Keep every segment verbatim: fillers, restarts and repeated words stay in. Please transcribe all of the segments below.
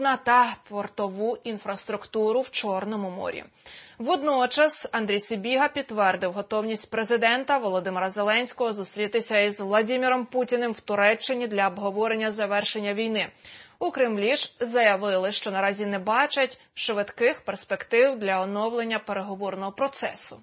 та портову інфраструктуру в Чорному морі. Водночас Андрій Сибіга підтвердив готовність президента Володимира Зеленського зустрітися із Владимиром Путіним в Туреччині для обговорення завершення війни. У Кремлі ж заявили, що наразі не бачать швидких перспектив для оновлення переговорного процесу.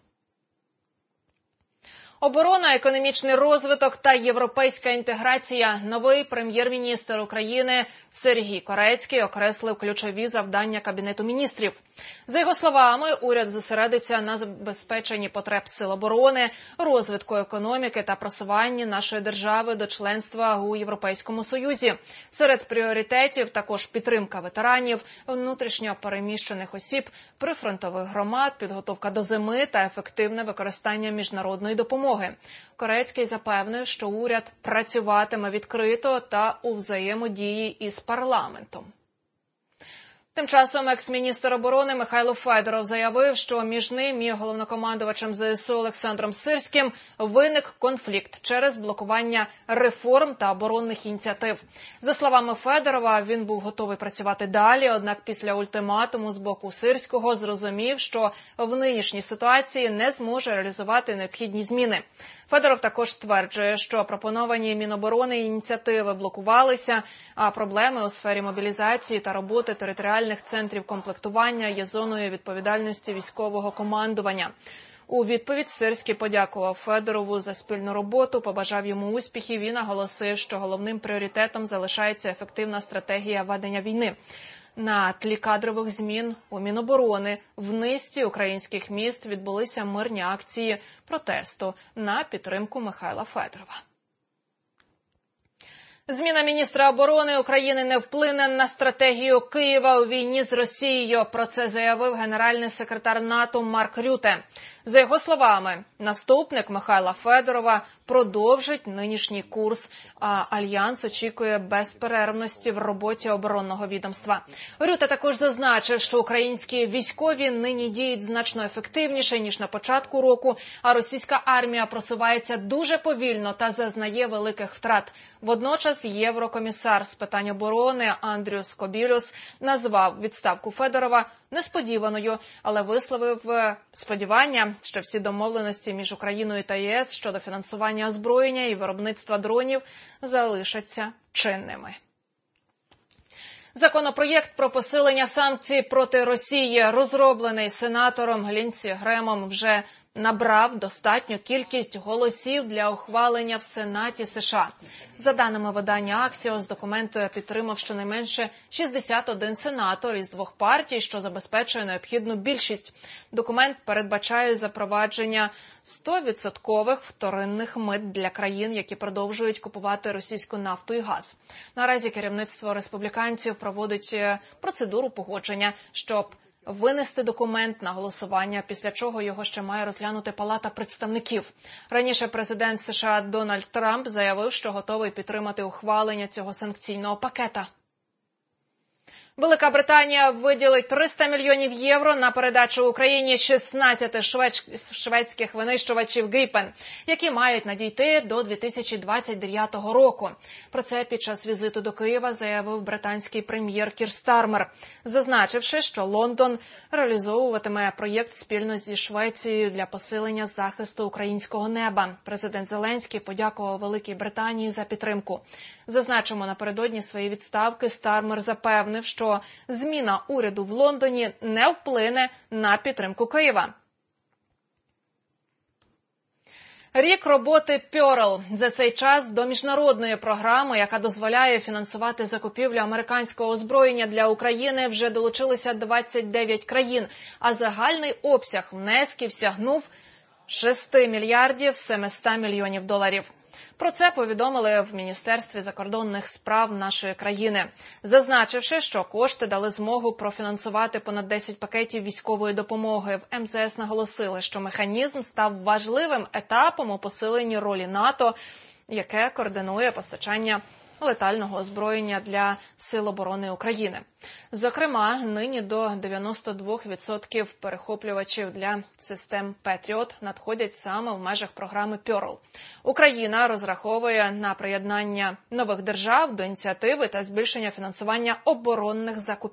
Оборона, економічний розвиток та європейська інтеграція. Новий прем'єр-міністр України Сергій Корецький окреслив ключові завдання Кабінету міністрів. За його словами, уряд зосередиться на забезпеченні потреб сил оборони, розвитку економіки та просуванні нашої держави до членства у Європейському Союзі. Серед пріоритетів також підтримка ветеранів, внутрішньо переміщених осіб, прифронтових громад, підготовка до зими та ефективне використання міжнародної допомоги. Корецький запевнив, що уряд працюватиме відкрито та у взаємодії із парламентом. Тим часом екс-міністр оборони Михайло Федоров заявив, що між ним і головнокомандувачем ЗСУ Олександром Сирським виник конфлікт через блокування реформ та оборонних ініціатив. За словами Федорова, він був готовий працювати далі, однак після ультиматуму з боку Сирського зрозумів, що в нинішній ситуації не зможе реалізувати необхідні зміни. Федоров також стверджує, що пропоновані Міноборони ініціативи блокувалися, а проблеми у сфері мобілізації та роботи територіальних центрів комплектування є зоною відповідальності військового командування. У відповідь Сирський подякував Федорову за спільну роботу, побажав йому успіхів і наголосив, що головним пріоритетом залишається ефективна стратегія ведення війни. На тлі кадрових змін у Міноборони в низці українських міст відбулися мирні акції протесту на підтримку Михайла Федорова. Зміна міністра оборони України не вплине на стратегію Києва у війні з Росією. Про це заявив генеральний секретар НАТО Марк Рюте. За його словами, наступник Михайла Федорова продовжить нинішній курс, а Альянс очікує безперервності в роботі оборонного відомства. Рюте також зазначив, що українські військові нині діють значно ефективніше, ніж на початку року, а російська армія просувається дуже повільно та зазнає великих втрат. Водночас єврокомісар з питань оборони Андріус Кобілюс назвав відставку Федорова несподіваною, але висловив сподівання, що всі домовленості між Україною та ЄС щодо фінансування озброєння і виробництва дронів залишаться чинними. Законопроєкт про посилення санкцій проти Росії, розроблений сенатором Лінсі Гремом, вже набрав достатню кількість голосів для ухвалення в Сенаті США. За даними видання Axios, документ підтримав щонайменше шістдесят один сенатор із двох партій, що забезпечує необхідну більшість. Документ передбачає запровадження сто відсотків вторинних мит для країн, які продовжують купувати російську нафту і газ. Наразі керівництво республіканців проводить процедуру погодження, щоб винести документ на голосування, після чого його ще має розглянути Палата представників. Раніше президент США Дональд Трамп заявив, що готовий підтримати ухвалення цього санкційного пакета. Велика Британія виділить триста мільйонів євро на передачу Україні шістнадцяти шведських винищувачів «Гріпен», які мають надійти до дві тисячі двадцять дев'ятого року. Про це під час візиту до Києва заявив британський прем'єр Кір Стармер, зазначивши, що Лондон реалізовуватиме проєкт спільно зі Швецією для посилення захисту українського неба. Президент Зеленський подякував Великій Британії за підтримку. Зазначимо, напередодні своєї відставки Стармер запевнив, що зміна уряду в Лондоні не вплине на підтримку Києва. Рік роботи Пьорл. За цей час до міжнародної програми, яка дозволяє фінансувати закупівлю американського озброєння для України, вже долучилися двадцять дев'ять країн, а загальний обсяг внесків сягнув шість мільярдів сімсот мільйонів доларів. Про це повідомили в Міністерстві закордонних справ нашої країни, зазначивши, що кошти дали змогу профінансувати понад десять пакетів військової допомоги. В ем зе ес наголосили, що механізм став важливим етапом у посиленні ролі НАТО, яке координує постачання летального озброєння для Сил оборони України. Зокрема, нині до дев'яносто два відсотки перехоплювачів для систем Петріот надходять саме в межах програми Пьорл. Україна розраховує на приєднання нових держав до ініціативи та збільшення фінансування оборонних закупівель.